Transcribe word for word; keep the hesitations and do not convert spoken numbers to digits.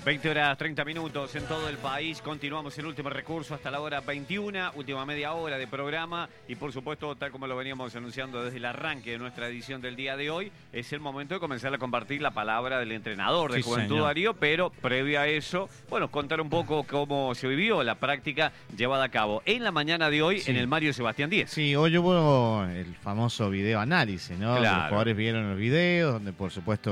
veinte horas treinta minutos en todo el país. Continuamos el último recurso hasta la hora veintiuna, última media hora de programa. Y por supuesto, tal como lo veníamos anunciando desde el arranque de nuestra edición del día de hoy, es el momento de comenzar a compartir la palabra del entrenador de Sí, Juventud señor. Darío. Pero previo a eso, bueno, contar un poco cómo se vivió la práctica llevada a cabo en la mañana de hoy Sí. en el Mario Sebastián Díez. Sí, hoy hubo el famoso video análisis, ¿no? Claro. Los jugadores vieron los videos, donde por supuesto